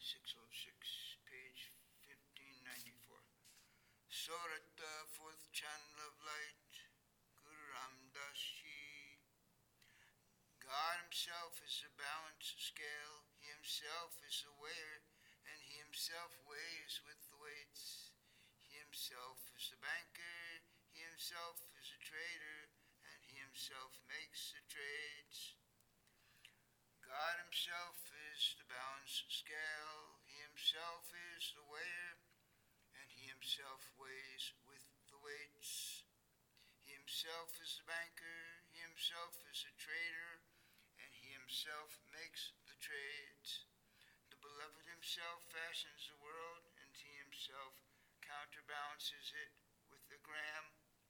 606, page 1594. Surat, the fourth channel of light, Guru Ram Das Ji. God himself is a balanced scale, he himself is a weigher, and he himself weighs with the weights. He himself is a banker, he himself is a trader, and he himself makes the trades. God himself is the balanced scale, he himself is the weigher, and he himself weighs with the weights. He himself is the banker, he himself is a trader, and he himself makes the trades. The beloved himself fashions the world, and he himself counterbalances it with the gram.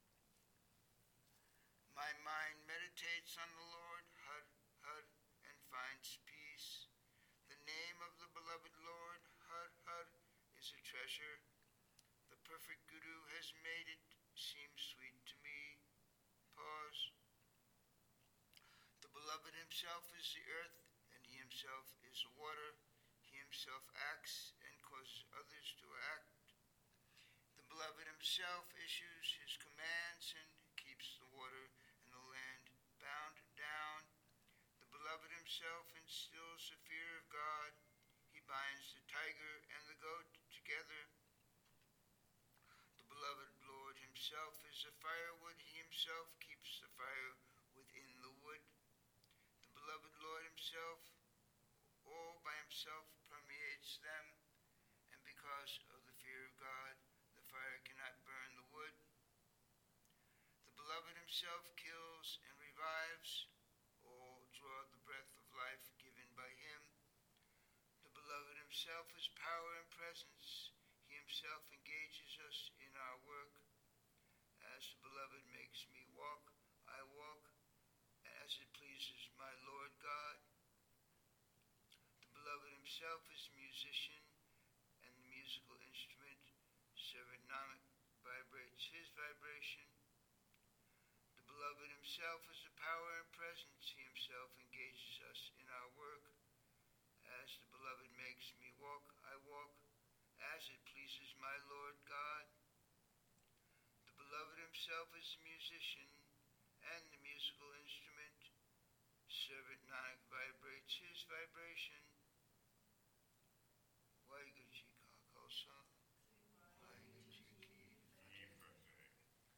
My mind meditates on the Lord, Har, Har, and finds peace. The name of the beloved Lord, Har, Har, is a treasure. The perfect Guru has made it seem sweet to me. Pause. The beloved himself is the earth, and he himself is the water. He himself acts and causes others to act. The beloved himself issues his commands and keeps the water and the land bound down. The beloved himself instills the fear of God. He binds the tiger and the goat together. The beloved Lord himself is the firewood. He himself keeps the fire within the wood. The beloved Lord himself, all by himself, permeates them, and because of the fear of God, the fire cannot burn the wood. The beloved himself kills and revives. All draw the breath of life given by him. The beloved himself is power and presence. He himself engages us in our work. As the beloved makes me walk, I walk, as it pleases my Lord God. The beloved himself is a musician, and the musical instrument, Sarvanamak, vibrates his vibration. The beloved himself is the power and presence. He himself engages us in our work. As the beloved makes me walk, I walk, as it pleases my Lord God. The beloved himself is a musician, and the musical